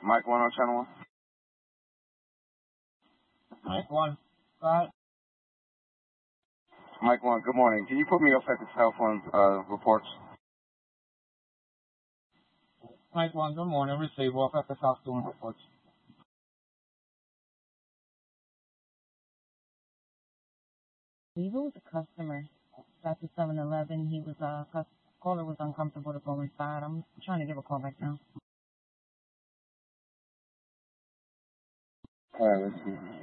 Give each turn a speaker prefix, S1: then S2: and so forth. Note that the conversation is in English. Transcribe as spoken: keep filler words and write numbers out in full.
S1: Mike one on channel one.
S2: Mike one. Go ahead.
S1: Mike one, good morning. Can you put me up at the cell phone uh, reports?
S2: Mike one, good morning. Receive off at the South Doing reports.
S3: I believe it was a customer at the seven eleven. He was, uh, cus- caller was uncomfortable to go inside. I'm trying to give a call back now.
S1: All right, let's see.